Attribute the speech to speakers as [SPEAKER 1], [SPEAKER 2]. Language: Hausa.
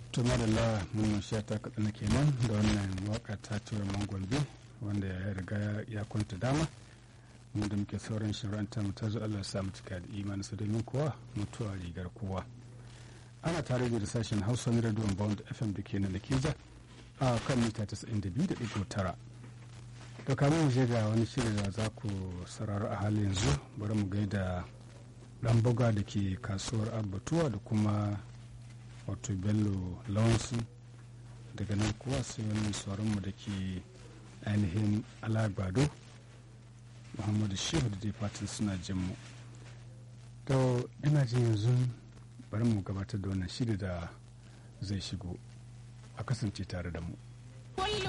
[SPEAKER 1] to madalla mun sha ta kaɗan kenan da wannan waka ta tura mangombe wanda ya riga ya kwanta dama mu da muke sauran shiranta mu ta zo Allah ya sa mu cika da imani su domin kuwa mutuwa rigar kowa ana tare da sashen Hausa na Radio Bound FM da ke nan da Kija a kan mita 92.9 to kamar mu je ga wani shiri da za ku sauraro a halin yanzu bari mu gaida dan buga da ke kasuwar Abbatuwa da kuma wato Bello Lawansu daga nan kuwa sai wani sauranmu da ke ainihin Alagbado Muhammadu Shehu da dai fatan suna jin mu to ina jin yanzu bari mu gabatar da wannan shiri da zai shigo a kasance tare da mu